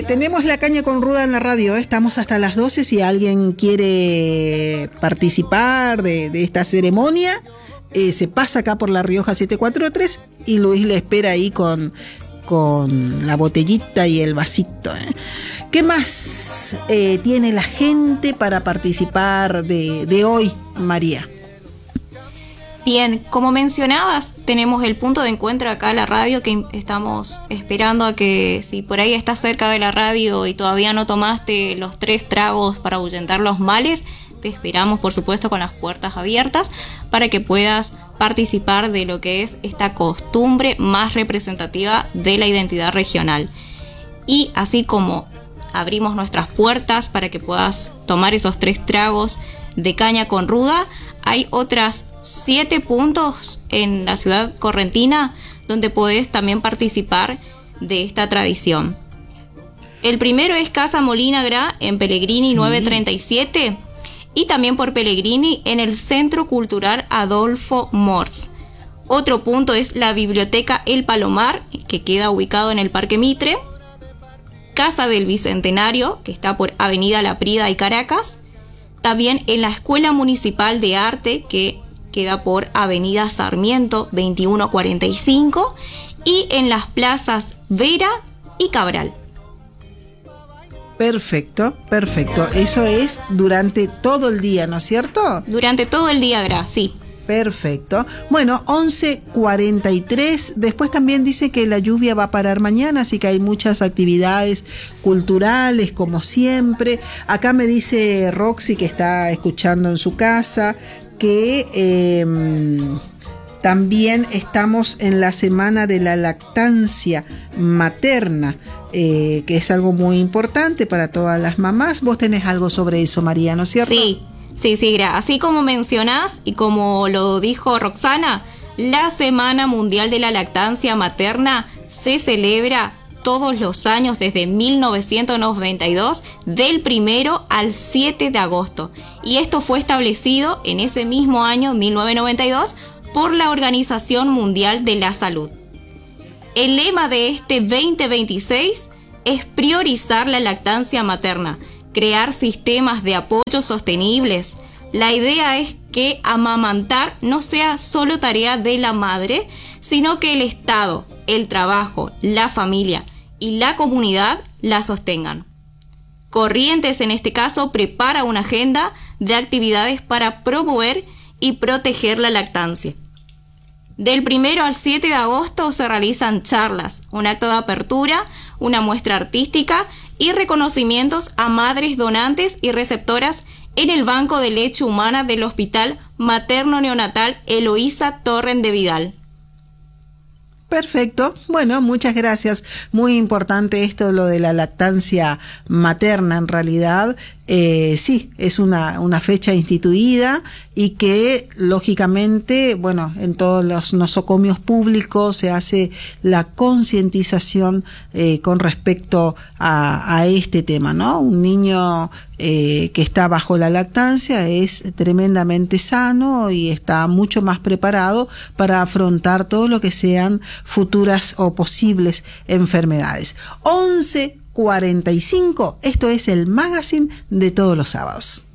Tenemos la caña con ruda en la radio, estamos hasta las 12. Si alguien quiere participar de esta ceremonia, se pasa acá por La Rioja 743 y Luis le espera ahí con la botellita y el vasito. ¿Qué más tiene la gente para participar de hoy, María? Bien, como mencionabas, tenemos el punto de encuentro acá en la radio, que estamos esperando a que, si por ahí estás cerca de la radio y todavía no tomaste los 3 tragos para ahuyentar los males, te esperamos, por supuesto, con las puertas abiertas para que puedas participar de lo que es esta costumbre más representativa de la identidad regional. Y así como abrimos nuestras puertas para que puedas tomar esos 3 tragos de caña con ruda, hay otras 7 puntos en la ciudad correntina donde podés también participar de esta tradición. El primero es Casa Molina Gra en Pellegrini, sí, 937, y también por Pellegrini en el Centro Cultural Adolfo Mors. Otro punto es la Biblioteca El Palomar, que queda ubicado en el Parque Mitre. Casa del Bicentenario, que está por Avenida La Prida y Caracas. También en la Escuela Municipal de Arte, que queda por Avenida Sarmiento 2145, y en las plazas Vera y Cabral. Perfecto. Eso es durante todo el día, ¿no es cierto? Durante todo el día, sí. Perfecto. Bueno, 11:43. Después también dice que la lluvia va a parar mañana, así que hay muchas actividades culturales, como siempre. Acá me dice Roxy, que está escuchando en su casa, que también estamos en la semana de la lactancia materna, que es algo muy importante para todas las mamás. Vos tenés algo sobre eso, María, ¿no es cierto? Sí, así como mencionás y como lo dijo Roxana, la Semana Mundial de la Lactancia Materna se celebra todos los años desde 1992, del 1 al 7 de agosto. Y esto fue establecido en ese mismo año, 1992, por la Organización Mundial de la Salud. El lema de este 2026 es priorizar la lactancia materna, crear sistemas de apoyo sostenibles. La idea es que amamantar no sea solo tarea de la madre, sino que el Estado, el trabajo, la familia y la comunidad la sostengan. Corrientes, en este caso, prepara una agenda de actividades para promover y proteger la lactancia. Del 1 al 7 de agosto se realizan charlas, un acto de apertura, una muestra artística y reconocimientos a madres donantes y receptoras en el Banco de Leche Humana del Hospital Materno Neonatal Eloísa Torren de Vidal. Perfecto, bueno, muchas gracias. Muy importante esto, lo de la lactancia materna, en realidad. Sí, es una fecha instituida y que lógicamente, bueno, en todos los nosocomios públicos se hace la concientización con respecto a este tema, ¿no? Un niño que está bajo la lactancia es tremendamente sano y está mucho más preparado para afrontar todo lo que sean futuras o posibles enfermedades. 11:45, esto es el magazine de todos los sábados.